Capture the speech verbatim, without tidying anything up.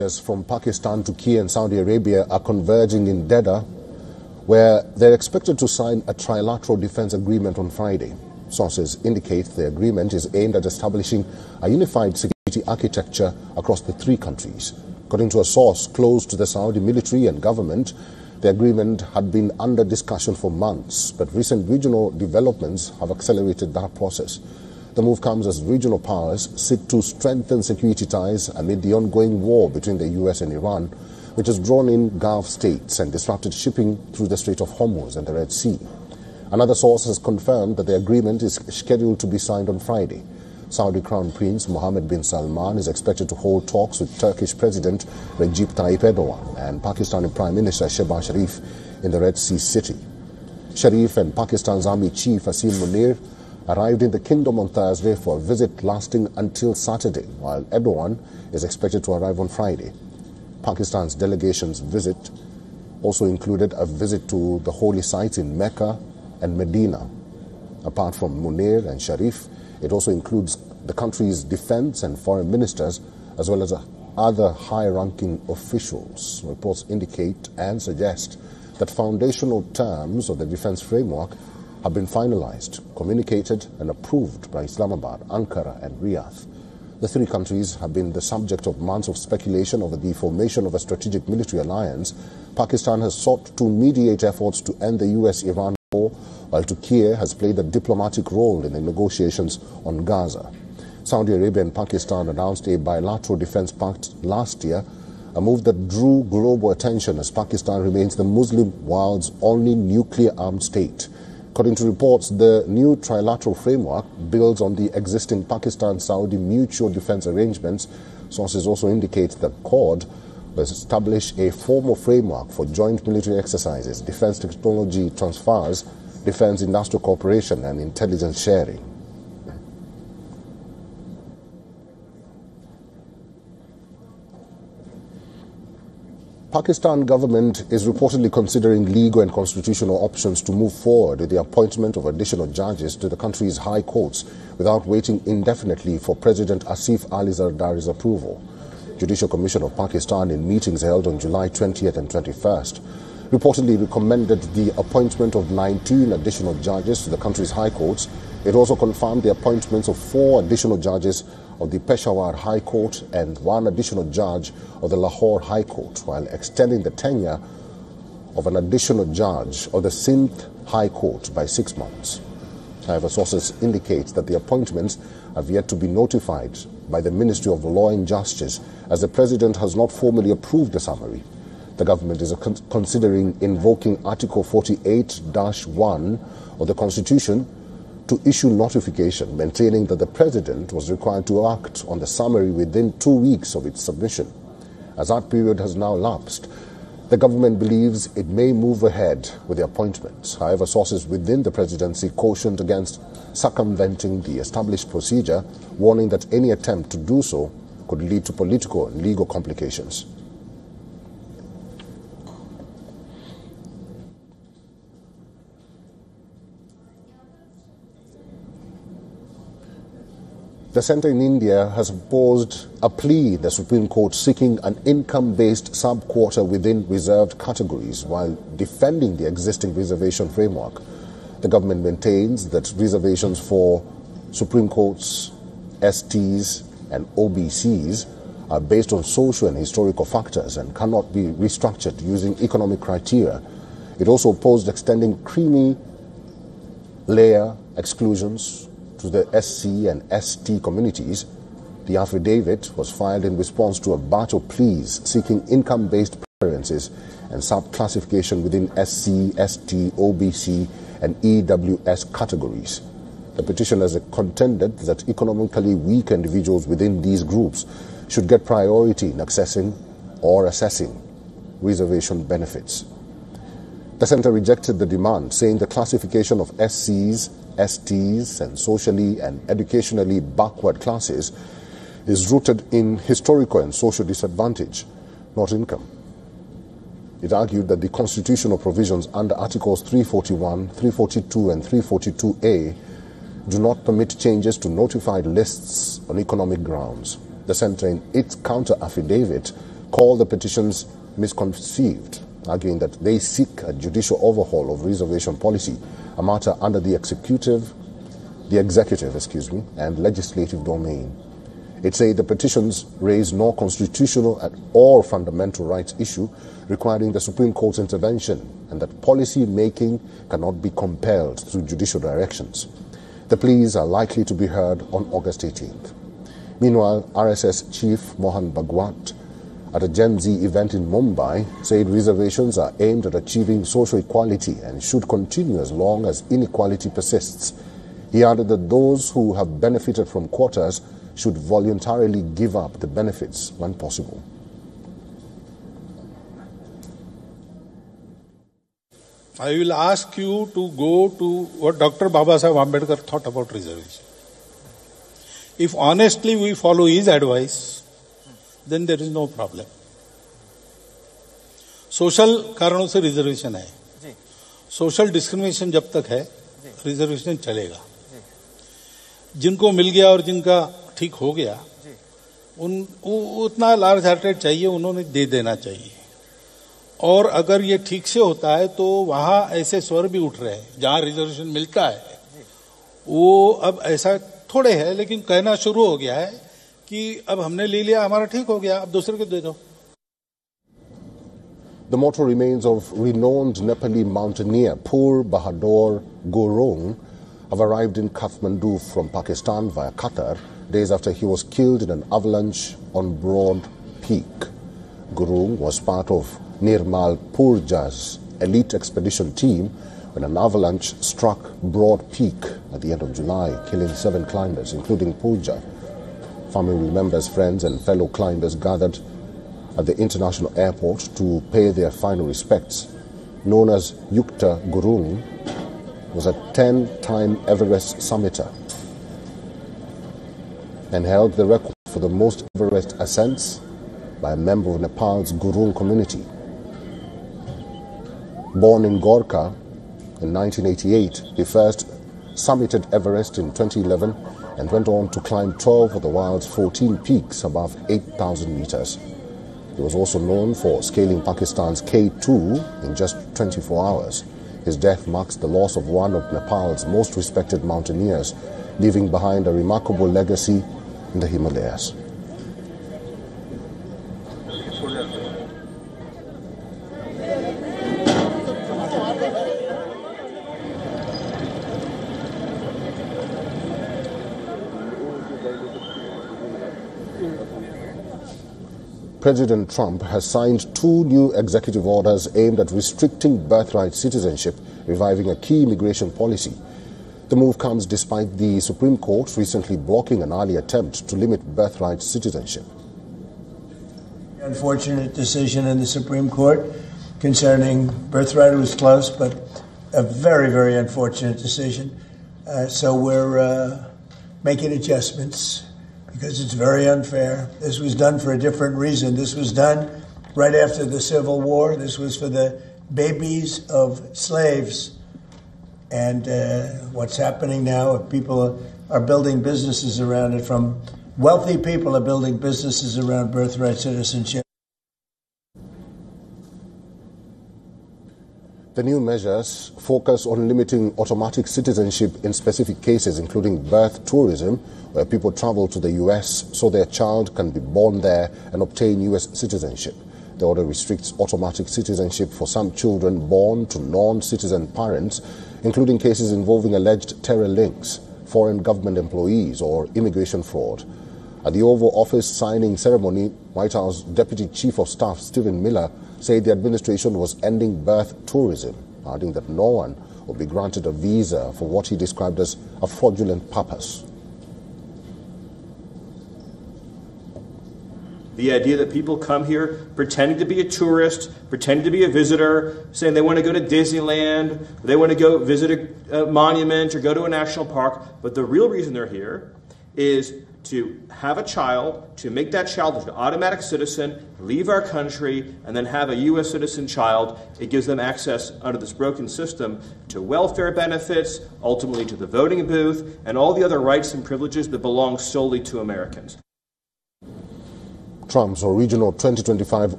From Pakistan, Turkey and Saudi Arabia are converging in Jeddah, where they're expected to sign a trilateral defense agreement on Friday. Sources indicate the agreement is aimed at establishing a unified security architecture across the three countries. According to a source close to the Saudi military and government, the agreement had been under discussion for months, but recent regional developments have accelerated that process. The move comes as regional powers seek to strengthen security ties amid the ongoing war between the U S and Iran, which has drawn in Gulf states and disrupted shipping through the Strait of Hormuz and the Red Sea. Another source has confirmed that the agreement is scheduled to be signed on Friday. Saudi Crown Prince Mohammed bin Salman is expected to hold talks with Turkish President Recep Tayyip Erdogan and Pakistani Prime Minister Shehbaz Sharif in the Red Sea city. Sharif and Pakistan's Army Chief Asim Munir arrived in the kingdom on Thursday for a visit lasting until Saturday, while Erdogan is expected to arrive on Friday. Pakistan's delegation's visit also included a visit to the holy sites in Mecca and Medina. Apart from Munir and Sharif, it also includes the country's defense and foreign ministers, as well as other high-ranking officials. Reports indicate and suggest that foundational terms of the defense framework have been finalized, communicated and approved by Islamabad, Ankara and Riyadh. The three countries have been the subject of months of speculation over the formation of a strategic military alliance. Pakistan has sought to mediate efforts to end the U S Iran war, while Turkey has played a diplomatic role in the negotiations on Gaza. Saudi Arabia and Pakistan announced a bilateral defense pact last year, a move that drew global attention as Pakistan remains the Muslim world's only nuclear-armed state. According to reports, the new trilateral framework builds on the existing Pakistan-Saudi mutual defense arrangements. Sources also indicate that Accord will establish a formal framework for joint military exercises, defense technology transfers, defense industrial cooperation and intelligence sharing. Pakistan government is reportedly considering legal and constitutional options to move forward with the appointment of additional judges to the country's high courts without waiting indefinitely for President Asif Ali Zardari's approval. Judicial Commission of Pakistan, in meetings held on July twentieth and twenty-first, reportedly recommended the appointment of nineteen additional judges to the country's high courts. It also confirmed the appointments of four additional judges of the Peshawar High Court and one additional judge of the Lahore High Court, while extending the tenure of an additional judge of the Sindh High Court by six months. However, sources indicate that the appointments have yet to be notified by the Ministry of Law and Justice, as the President has not formally approved the summary. The government is con considering invoking Article forty-eight dash one of the Constitution to issue notification, maintaining that the President was required to act on the summary within two weeks of its submission. As that period has now lapsed, the government believes it may move ahead with the appointments. However, sources within the presidency cautioned against circumventing the established procedure, warning that any attempt to do so could lead to political and legal complications. The centre in India has opposed a plea in the Supreme Court seeking an income-based sub-quota within reserved categories while defending the existing reservation framework. The government maintains that reservations for Supreme Court's S Ts and O B Cs are based on social and historical factors and cannot be restructured using economic criteria. It also opposed extending creamy layer exclusions to the S C and S T communities. The affidavit was filed in response to a batch of pleas seeking income-based preferences and sub-classification within S C, S T, O B C and E W S categories. The petitioners contended that economically weak individuals within these groups should get priority in accessing or assessing reservation benefits. The centre rejected the demand, saying the classification of S Cs, S Ts and socially and educationally backward classes is rooted in historical and social disadvantage, not income. It argued that the constitutional provisions under Articles three forty-one, three forty-two and three forty-two A do not permit changes to notified lists on economic grounds. The centre, in its counter-affidavit, called the petitions misconceived, arguing that they seek a judicial overhaul of reservation policy, a matter under the executive, the executive, excuse me, and legislative domain. It said the petitions raise no constitutional or fundamental rights issue requiring the Supreme Court's intervention, and that policy making cannot be compelled through judicial directions. The pleas are likely to be heard on August eighteenth. Meanwhile, R S S Chief Mohan Bhagwat, at a Gen Z event in Mumbai, said reservations are aimed at achieving social equality and should continue as long as inequality persists. He added that those who have benefited from quotas should voluntarily give up the benefits when possible. I will ask you to go to what Doctor Babasaheb Ambedkar thought about reservation. If honestly we follow his advice, then there is no problem. Social कारणों से reservation है, social discrimination जब तक है reservation चलेगा. जिनको मिल गया और जिनका ठीक हो गया उन उतना लार्ज हार्टेड चाहिए उन्होंने दे देना चाहिए. और अगर ये ठीक से होता है तो वहां ऐसे स्वर भी उठ रहे हैं जहां रिजर्वेशन मिलता है वो अब ऐसा थोड़े है लेकिन कहना शुरू हो गया है कि अब हमने ले लिया हमारा ठीक हो गया अब दूसरे को दे दो. The mortal remains of renowned Nepali mountaineer Pur Bahadur Gurung have arrived in Kathmandu from Pakistan via Qatar days after he was killed in an avalanche on Broad Peak. Gurung was part of Nirmal Purja's elite expedition team when an avalanche struck Broad Peak at the end of July, killing seven climbers, including Purja. Family members, friends and fellow climbers gathered at the international airport to pay their final respects. Known as Yukta Gurung, was a ten-time Everest summiter and held the record for the most Everest ascents by a member of Nepal's Gurung community. Born in Gorkha in nineteen eighty-eight, he first summited Everest in twenty eleven and went on to climb twelve of the world's fourteen peaks above eight thousand meters. He was also known for scaling Pakistan's K two in just twenty-four hours. His death marks the loss of one of Nepal's most respected mountaineers, leaving behind a remarkable legacy in the Himalayas. President Trump has signed two new executive orders aimed at restricting birthright citizenship, reviving a key immigration policy. The move comes despite the Supreme Court recently blocking an early attempt to limit birthright citizenship. Unfortunate decision in the Supreme Court concerning birthright was close, but a very, very unfortunate decision. Uh, so we're uh, making adjustments, because it's very unfair. This was done for a different reason. This was done right after the Civil War. This was for the babies of slaves. And uh, what's happening now, people are building businesses around it. From wealthy people are building businesses around birthright citizenship. The new measures focus on limiting automatic citizenship in specific cases, including birth tourism, where people travel to the U S so their child can be born there and obtain U S citizenship. The order restricts automatic citizenship for some children born to non-citizen parents, including cases involving alleged terror links, foreign government employees, or immigration fraud. At the Oval Office signing ceremony, White House Deputy Chief of Staff Stephen Miller said the administration was ending birth tourism, adding that no one will be granted a visa for what he described as a fraudulent purpose. The idea that people come here pretending to be a tourist, pretending to be a visitor, saying they want to go to Disneyland, they want to go visit a, a monument or go to a national park, but the real reason they're here is to have a child, to make that child an automatic citizen, leave our country, and then have a U S citizen child. It gives them access under this broken system to welfare benefits, ultimately to the voting booth, and all the other rights and privileges that belong solely to Americans. Trump's original twenty twenty-five